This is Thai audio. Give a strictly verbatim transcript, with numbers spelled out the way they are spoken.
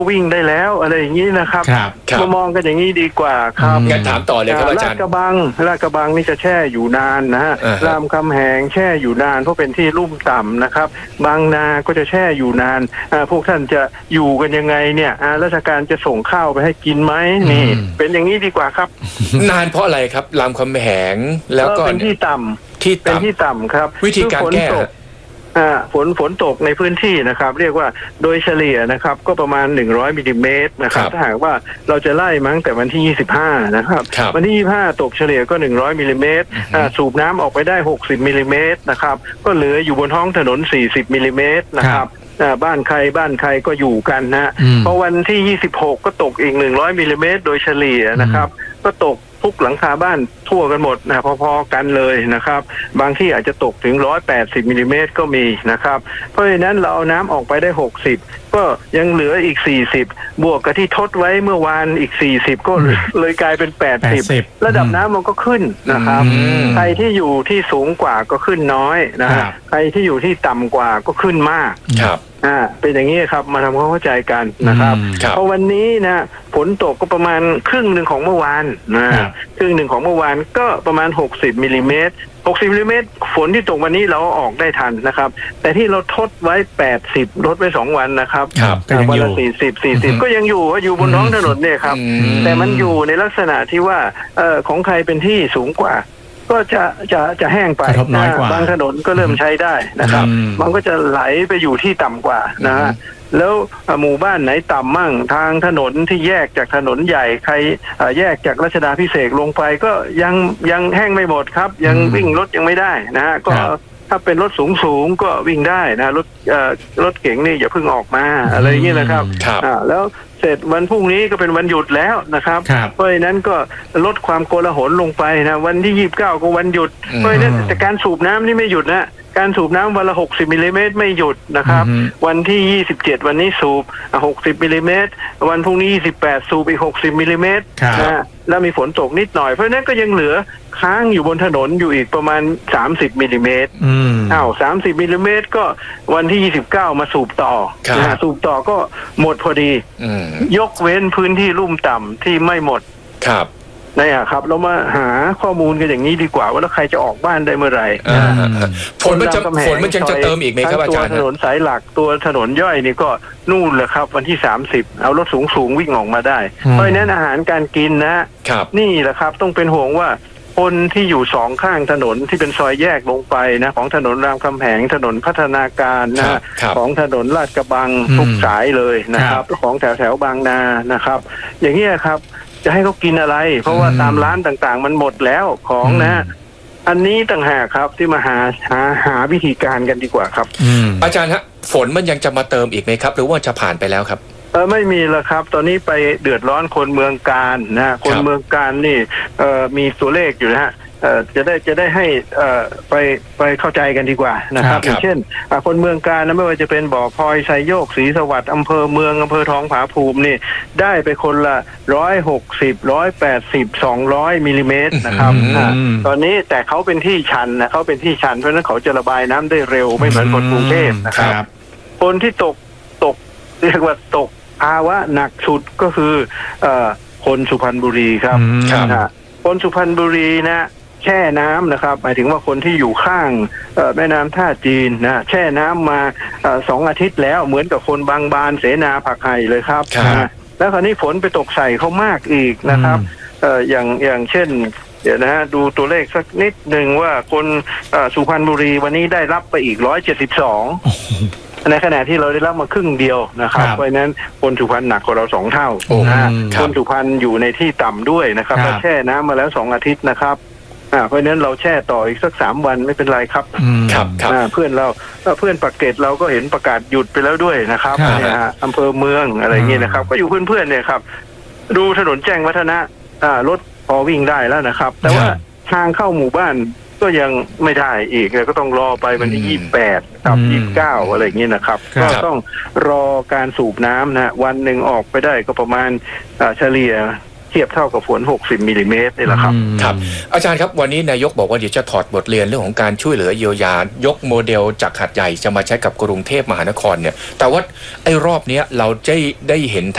วิ่งได้แล้วอะไรอย่างนี้นะครับครับครับมามองกันอย่างนี้ดีกว่าครับอืมงั้นถามต่อเลยครับอาจารย์ลาดกระบังลาดกระบังนี่จะแช่อยู่นานนะฮะอ่าฮะรามคำแหงแช่อยู่นานเพราะเป็นที่ลุ่มต่ำนะครับบางนาก็จะแช่อยู่นานอ่าพวกท่านจะอยู่กันยังไงเนี่ยอ่าราชการจะส่งข้าวไปให้กินไหมนี่อืมเป็นอย่างนี้ดีกว่าครับนานเพราะอะไรครับรามคำแหงแล้วก็เออเป็นที่ต่ำที่เป็นต่ำที่ต่ำครับวิธีการคือฝนแก้ตกอ่าฝนฝนตกในพื้นที่นะครับ เรียกว่าโดยเฉลี่ยนะครับก็ประมาณหนึ่งร้อยมิลลิเมตรนะครับถ้าหากว่าเราจะไล่มั้งแต่วันที่ยี่สิบห้านะครับครับวันที่ยี่สิบห้าตกเฉลี่ยก็หนึ่งร้อยมิลลิเมตรอ่าสูบน้ำออกไปได้หกสิบมิลลิเมตรนะครับก็เหลืออยู่บนท้องถนนสี่สิบมิลลิเมตรนะครับอ่าบ้านใครบ้านใครก็อยู่กันนะอืมพอวันที่ยี่สิบหกก็ตกอีกหนึ่งร้อยมิลลิเมตรโดยเฉลี่ยนะครับก็ตกทุกหลังคาบ้านทั่วกันหมดนะพอๆกันเลยนะครับบางที่อาจจะตกถึงหนึ่งร้อยแปดสิบมิลลิเมตรก็มีนะครับเพราะฉะนั้นเราเอาน้ำออกไปได้หกสิบก็ยังเหลืออีกสี่สิบบวกกับที่ทดไว้เมื่อวานอีกสี่สิบก็เลยกลายเป็นแปดสิบแปดสิบระดับน้ำมันก็ขึ้นนะครับอืมใครที่อยู่ที่สูงกว่าก็ขึ้นน้อยนะคฮะรับใครที่อยู่ที่ต่ำกว่าก็ขึ้นมากครับอ่าเป็นอย่างนี้ครับมาทำความเข้าใจกันนะครับอืมครับเพราะวันนี้นะฝนตกก็ประมาณครึ่งหนึ่งของเมื่อวานนะครับ ครึ่งหนึ่งของเมื่อวานก็ประมาณหกสิบมิลลิเมตรหกสิบมิลลิเมตรฝนที่ตกวันนี้เราออกได้ทันนะครับแต่ที่เราทดไว้แปดสิบลดไว้สองวันนะครับครับก็ยังวันอยู่ละสี่สิบสี่สิบก็ยังอยู่อยู่บนท้องถนนเนี่ยครับอืมแต่มันอยู่ในลักษณะที่ว่าเอ่อของใครเป็นที่สูงกว่า ก็จะจะจะแห้งไปกระทบน้อยกว่าบางถนนก็เริ่มใช้ได้นะครับอืมมันก็จะไหลไปอยู่ที่ต่ำกว่านะฮะแล้วหมู่บ้านไหนต่ำมั่งทางถนนที่แยกจากถนนใหญ่ใครเอ่อแยกจากรัชดาภิเษกลงไปก็ยังยังแห้งไม่หมดครับ ยังอืมวิ่งรถยังไม่ได้นะฮะก็ครับถ้าเป็นรถสูงสูงๆก็วิ่งได้นะรถเอ่อรถเก๋งนี่อย่าเพิ่งออกมาอะไรอย่างนี้นะครับครับอ่าแล้วเสร็จวันพรุ่งนี้ก็เป็นวันหยุดแล้วนะครับครับเพราะฉะนั้นก็ลดความโกลาหลลงไปนะวันที่ยี่สิบเก้าก็วันหยุดอืมเพราะฉะนั้นแต่การสูบน้ำนี่ไม่หยุดนะการสูบน้ำวันละหกสิบมิลลิเมตรไม่หยุดนะครับอือฮึวันที่ยี่สิบเจ็ดวันนี้สูบหกสิบมิลลิเมตรวันพรุ่งนี้ยี่สิบแปดสูบอีกหกสิบมิลลิเมตรครับนะแล้วมีฝนตกนิดหน่อยเพราะฉะนั้นก็ยังเหลือค้างอยู่บนถนนอยู่อีกประมาณสามสิบมิลลิเมตรอืมอ้าวสามสิบมิลลิเมตรก็วันที่ยี่สิบเก้ามาสูบต่อครับนะฮะสูบต่อก็หมดพอดีอืมยกเว้นพื้นที่ลุ่มต่ำที่ไม่หมดครับเนี่ยครับเรามาหาข้อมูลกันอย่างนี้ดีกว่าว่าแล้วใครจะออกบ้านได้เมื่อไหร่อ่าฮะฮะฝนมันจะรามคำแหงฝนมันยังจะเติมอีกไหมครับอาจารย์ทั้งตัวถนนสายหลักตัวถนนย่อยนี่ก็นู่นแหละครับ วันที่สามสิบเอารถสูงสูงๆวิ่งออกมาได้อืมเพราะฉะนั้นอาหารการกินนะครับ นี่แหละครับต้องเป็นห่วงว่าคนที่อยู่สองข้างถนนที่เป็นซอยแยกลงไปนะของถนนรามคำแหงถนนพัฒนาการนะครับครับของถนนลาดกระบังอืมทุกสายเลยนะคครัรับบ ของแถวแถวๆบางนานะครับ อย่างนี้ยครับจะให้เขากินอะไร เพราะว่าอืมตามร้านต่างๆ มันหมดแล้วของนะ อันนี้ต่างหากครับที่มาหาหาหาวิธีการกันดีกว่าครับอืมอาจารย์ฮะฝนมันยังจะมาเติมอีกไหมครับ หรือว่าจะผ่านไปแล้วครับเออไม่มีแล้วครับ ตอนนี้ไปเดือดร้อนคนเมืองการนะฮะคนเมืองการนี่เออมีตัวเลขอยู่นะฮะเออจะได้จะได้ให้เออไปไปเข้าใจกันดีกว่านะครับครับอย่างเช่นอ่ะคนเมืองการนะไม่ว่าจะเป็นบ่อพลอยไซโยกศรีสวัสดิ์อำเภอเมืองอำเภอทองผาภูมินี่ได้ไปคนละร้อยหกสิบร้อยแปดสิบสองร้อยมิลลิเมตรนะครับอืมอ่ะตอนนี้แต่เขาเป็นที่ชันนะเขาเป็นที่ชันเพราะฉะนั้นเขาจะระบายน้ำได้เร็วไม่เหมือนคนกรุงเทพนะครับครับคนที่ตกตกเรียกว่าตกภาวะหนักสุดก็คือเอ่อคนสุพรรณบุรีครับอืมครับนะฮะคนสุพรรณบุรีนะแช่น้ำนะครับหมายถึงว่าคนที่อยู่ข้างเอ่อแม่น้ำท่าจีนนะแช่น้ำมาเอ่อสองอาทิตย์แล้วเหมือนกับคนบางบานเสนาผักไห่เลยครับครับนะแล้วคราวนี้ฝนไปตกใส่เขามากอีกนะครับเอ่ออย่างอย่างเช่น เดี๋ยวนะฮะดูตัวเลขสักนิดหนึ่งว่าคนเอ่อสุพรรณบุรีวันนี้ได้รับไปอีกร้อยเจ็ดสิบสองในขณะที่เราได้รับมาครึ่งเดียวนะครับครับเพราะฉะนั้นคนสุพรรณหนักกว่าเราสองเท่าโอ้นะฮะครับคนสุพรรณอยู่ในที่ต่ำด้วยนะครับครับเราแช่น้ำมาแล้วสองอาทิตย์นะครับอ่าเพราะฉะนั้นเราแช่ต่ออีกสักสามวันไม่เป็นไรครับอืมครับครับอ่าเพื่อนเราเพื่อนปากเกร็ดเราก็เห็นประกาศหยุดไปแล้วด้วยนะครับครับเนี่ยฮะอำเภอเมืองอะไรอย่างเงี้ยนะครับ ก็อยู่เพื่อนๆเนี่ยครับ ดูถนนแจ้งวัฒนะอ่ารถพอวิ่งได้แล้วนะครับ แต่ว่าครับทางเข้าหมู่บ้านก็ยังไม่ได้อีกก็ต้องรอไปวันที่อืมยี่สิบแปดกับอืมยี่สิบเก้าอะไรอย่างเงี้ยนะครับครัก็บต้องรอการสูบน้ำนะวันหนึ่งออกไปได้ก็ประมาณอ่าเฉลี่ยเทียบเท่ากับฝนหกสิบมิลลิเมตรนี่แหละครับอืมครับอาจารย์ครับวันนี้นายกบอกว่าเดี๋ยวจะถอดบทเรียนเรื่องของการช่วยเหลือเยียวยายกโมเดลจากหาดใหญ่จะมาใช้กับกรุงเทพมหานครเนี่ยแต่ว่าไอ้รอบเนี้ยเราจะได้เห็น